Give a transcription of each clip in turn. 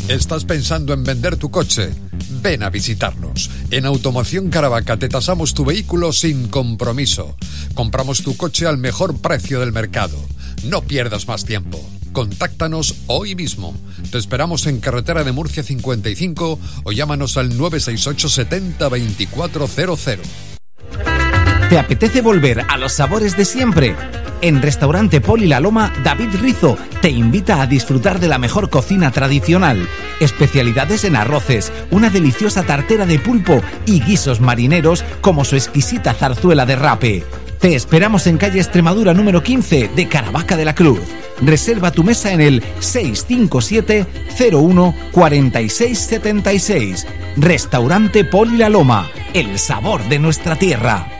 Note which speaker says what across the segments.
Speaker 1: ¿Estás pensando en vender tu coche? Ven a visitarnos. En Automoción Caravaca te tasamos tu vehículo sin compromiso. Compramos tu coche al mejor precio del mercado. No pierdas más tiempo. Contáctanos hoy mismo. Te esperamos en Carretera de Murcia 55 o llámanos al 968 70 2400.
Speaker 2: ¿Te apetece volver a los sabores de siempre? En Restaurante Poli La Loma, David Rizo te invita a disfrutar de la mejor cocina tradicional. Especialidades en arroces, una deliciosa tartera de pulpo y guisos marineros como su exquisita zarzuela de rape. Te esperamos en calle Extremadura número 15 de Caravaca de la Cruz. Reserva tu mesa en el 657 01 46 76. Restaurante Poli La Loma, el sabor de nuestra tierra.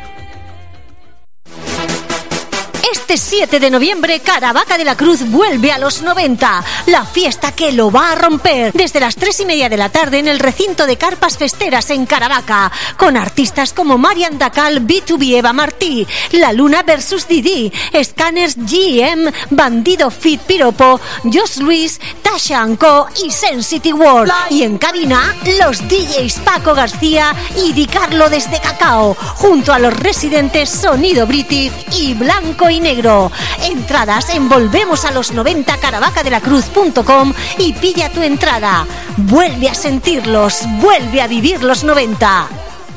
Speaker 3: Este 7 de noviembre, Caravaca de la Cruz vuelve a los 90. La fiesta que lo va a romper. Desde las 3:30 de la tarde en el recinto de Carpas Festeras en Caravaca. Con artistas como Marian Dacal, B2B Eva Martí, La Luna vs Didi, Scanners GM, Bandido Fit Piropo, Josh Luis, Tasha Co y Sensity World. Y en cabina, los DJs Paco García y Di Carlo desde Cacao. Junto a los residentes Sonido British y Blanco y Negro. Entradas en volvemosalos90 caravacadelacruz.com y pilla tu entrada. Vuelve a sentirlos, vuelve a vivir los 90.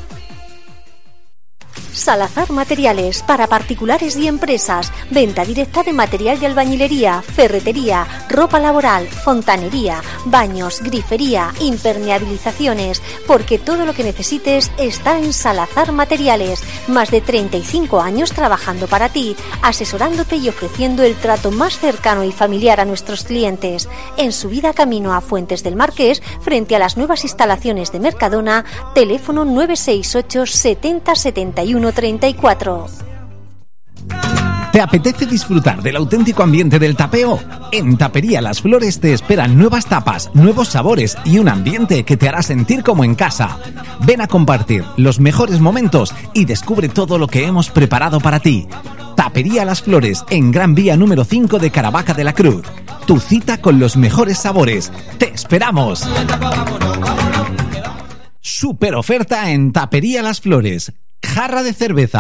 Speaker 3: Salazar Materiales, para particulares y empresas. Venta directa de material de albañilería, ferretería, ropa laboral, fontanería, baños, grifería, impermeabilizaciones, porque todo lo que necesites está en Salazar Materiales. Más de 35 años trabajando para ti, asesorándote y ofreciendo el trato más cercano y familiar a nuestros clientes. En subida camino a Fuentes del Marqués, frente a las nuevas instalaciones de Mercadona, teléfono 968 70 71 34.
Speaker 2: ¿Te apetece disfrutar del auténtico ambiente del tapeo? En Tapería Las Flores te esperan nuevas tapas, nuevos sabores y un ambiente que te hará sentir como en casa. Ven a compartir los mejores momentos y descubre todo lo que hemos preparado para ti. Tapería Las Flores, en Gran Vía número 5 de Caravaca de la Cruz. Tu cita con los mejores sabores. ¡Te esperamos! Super oferta en Tapería Las Flores. Jarra de cerveza